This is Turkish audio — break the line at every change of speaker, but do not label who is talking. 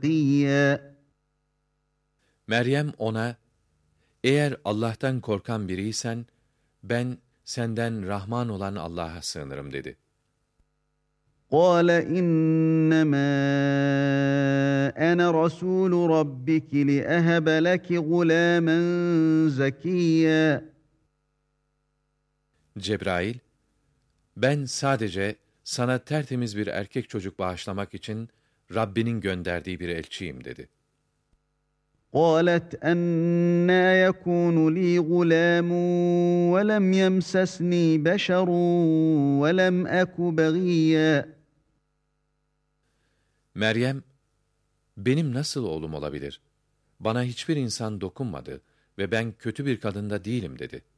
تقيا.
Meryem ona, eğer Allah'tan korkan biriysen, ben senden Rahman olan Allah'a sığınırım dedi.
قال إنما أنا رسول ربك لأهب لك غلاما زكيا.
Cebrail, ben sadece sana tertemiz bir erkek çocuk bağışlamak için Rabbinin gönderdiği bir elçiyim dedi.
قالت أنى يكون لي غلام ولم يمسسني بشر ولم أك بغيا.
Meryem, benim nasıl oğlum olabilir? Bana hiçbir insan dokunmadı ve ben kötü bir kadın da değilim dedi.